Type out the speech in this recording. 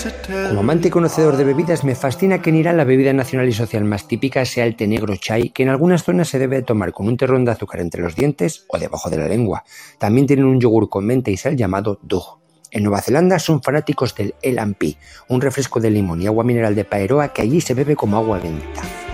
Como amante y conocedor de bebidas, me fascina que en Irán la bebida nacional y social más típica sea el té negro chai, que en algunas zonas se debe tomar con un terrón de azúcar entre los dientes o debajo de la lengua. También tienen un yogur con menta y sal llamado dugh. En Nueva Zelanda son fanáticos del Elan Pi, un refresco de limón y agua mineral de Paeroa que allí se bebe como agua bendita.